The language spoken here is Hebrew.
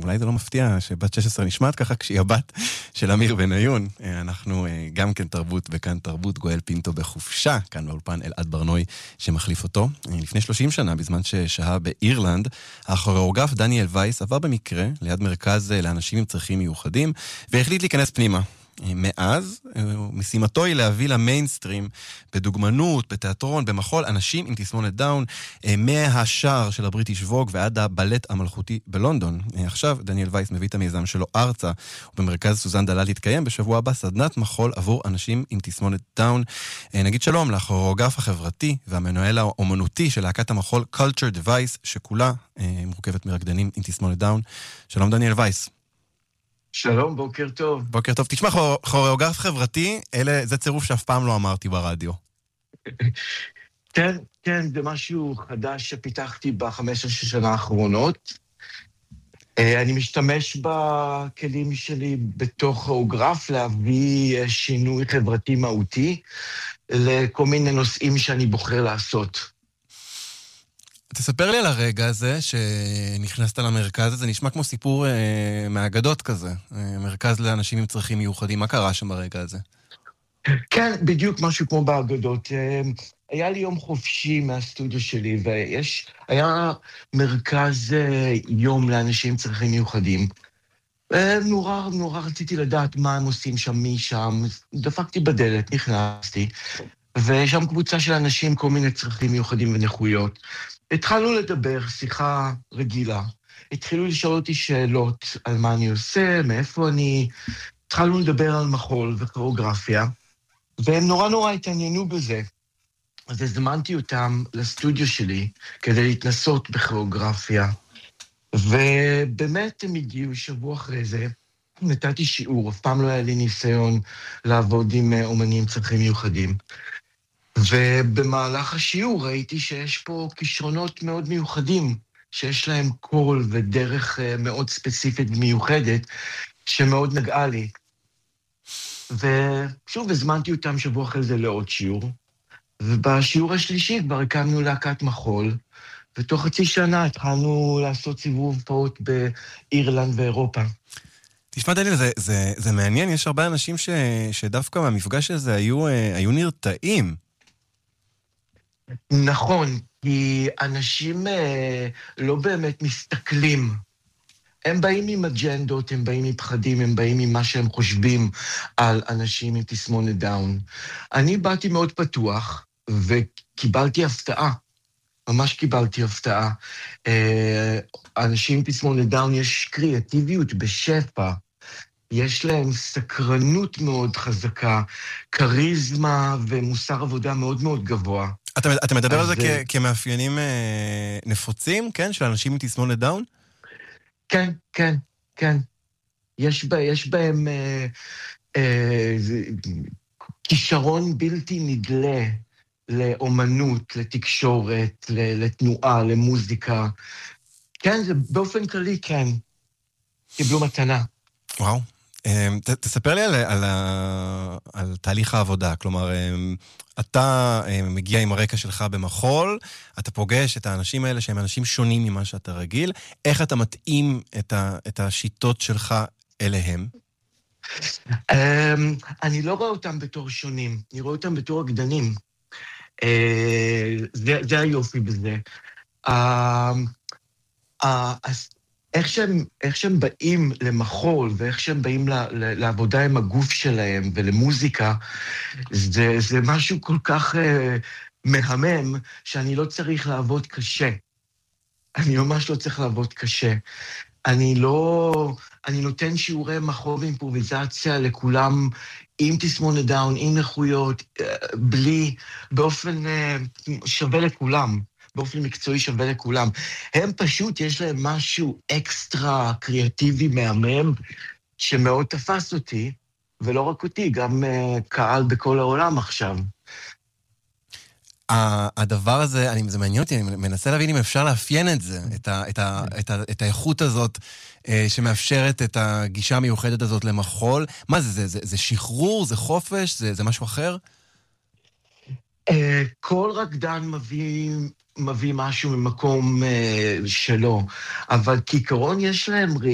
אולי זה לא מפתיע שבת 16 נשמעת ככה כשהיא הבת של אמיר בניון. אנחנו גם כן תרבות וכאן תרבות, גואל פינטו בחופשה, כאן באולפן אלעד ברנוי שמחליף אותו. לפני 30 שנה, בזמן ששהה באירלנד, הכוריאוגרף דניאל וייס עבר במקרה ליד מרכז לאנשים עם צרכים מיוחדים, והחליט להיכנס פנימה. מאז, משימתו היא להביא למיינסטרים, בדוגמנות, בתיאטרון, במחול, אנשים עם תסמונת דאון, מהשער של הבריטיש ווג ועד הבלט המלכותי בלונדון. עכשיו, דניאל וייס מביא את המיזם שלו ארצה, ובמרכז סוזן דלל יתקיים בשבוע הבא סדנת מחול עבור אנשים עם תסמונת דאון. נגיד שלום לכוריאוגרף החברתי והמנהל האומנותי של להקת המחול Culture Device, שכולה מורכבת מרקדנים עם תסמונת דאון. שלום דניאל וייס. שלום, בוקר טוב. בוקר טוב. תשמע, כוריאוגרף חברתי, זה צירוף שאף פעם לא אמרתי ברדיו. כן, זה משהו חדש שפיתחתי ב15 שנה האחרונות. אני משתמש בכלים שלי בתוך כוריאוגרף להביא שינוי חברתי מהותי לכל מיני נושאים שאני בוחר לעשות. תספר לי על הרגע הזה שנכנסת למרכז הזה, נשמע כמו סיפור מהאגדות כזה, מרכז לאנשים עם צרכים מיוחדים. מה קרה שם ברגע הזה? כן, בדיוק משהו כמו באגדות. היה לי יום חופשי מהסטודיו שלי, והיה מרכז יום לאנשים עם צרכים מיוחדים. נורא רציתי לדעת מה הם עושים שם, מי שם. דפקתי בדלת, נכנסתי, ושם קבוצה של אנשים, כל מיני צרכים מיוחדים ונכויות. התחלנו לדבר, שיחה רגילה. התחילו לשאול אותי שאלות על מה אני עושה, מאיפה אני. התחלנו לדבר על מחול וכוריאוגרפיה, והם נורא התעניינו בזה. אז הזמנתי אותם לסטודיו שלי כדי להתנסות בכוריאוגרפיה. ובאמת הם הגיעו שבוע אחרי זה. נתתי שיעור, אף פעם לא היה לי ניסיון לעבוד עם אומנים עם צרכים מיוחדים. ובמהלך השיעור ראיתי שיש פה כישרונות מאוד מיוחדים, שיש להם קול ודרך מאוד ספציפית ומיוחדת, שמאוד נגעה לי. ושוב, הזמנתי אותם שבוע אחרי זה לעוד שיעור, ובשיעור השלישי כבר הקמנו להקת מחול, ותוך חצי שנה התחלנו לעשות סיבוב הופעות באירלנד ואירופה. תשמע דניאל, זה מעניין, יש הרבה אנשים שדווקא מהמפגש הזה היו נרתעים. נכון, כי אנשים לא באמת מסתכלים. הם באים עם אג'נדות, הם באים עם פחדים, הם באים עם מה שהם חושבים על אנשים עם תסמונת דאון. אני באתי מאוד פתוח, וקיבלתי הפתעה. ממש קיבלתי הפתעה. אנשים עם תסמונת דאון יש קריאטיביות בשפע. יש להם סקרנות מאוד חזקה, כריזמה ומוסר עבודה מאוד מאוד גבוה. אתה מדבר על זה כמאפיינים נפוצים, כן? של אנשים עם תסמונת דאון? כן. יש בהם כישרון בלתי נדלה לאומנות, לתקשורת, לתנועה, למוזיקה. כן, זה באופן כללי, כן. קיבלו מתנה. וואו. תספר לי על תהליך העבודה, כלומר, אתה מגיע עם הרקע שלך במחול, אתה פוגש את האנשים האלה שהם אנשים שונים ממה שאתה רגיל, איך אתה מתאים את השיטות שלך אליהם? אני לא רואה אותם בתור שונים, אני רואה אותם בתור רקדנים. זה היופי בזה. איך שהם באים למחול, ואיך שהם באים לעבודה עם הגוף שלהם ולמוזיקה, זה משהו כל כך מהמם, שאני לא צריך לעבוד קשה. אני ממש לא צריך לעבוד קשה. אני נותן שיעורי מחול ואימפרוביזציה לכולם, עם תסמונת דאון, עם נכויות, באופן שווה לכולם. באופן מקצועי שווה לכולם. הם פשוט, יש להם משהו אקסטרה קריאטיבי מהמם, שמאוד תפס אותי, ולא רק אותי, גם קהל בכל העולם עכשיו. הדבר הזה, זה מעניין אותי, אני מנסה להבין אם אפשר לאפיין את זה, את האיכות הזאת, שמאפשרת את הגישה המיוחדת הזאת למחול. מה זה? זה שחרור? זה חופש? זה משהו אחר? כל רקדן מביא משהו ממקום שלו, אבל כעיקרון יש להם